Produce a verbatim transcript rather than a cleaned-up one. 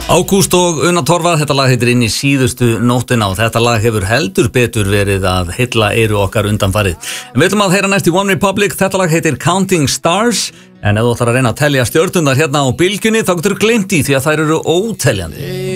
Ágúst og Una Torfa, þetta lag heitir Inn í síðustu nóttina og þetta lag hefur heldur betur verið að hylla eyru okkar undanfarið. En við ætlum að heyra næst í One Republic, þetta lag heitir Counting Stars, en ef þú ætlar að reyna að telja stjörnundar hérna á bylgjunni þá getur gleymt í því að þær eru óteljandi.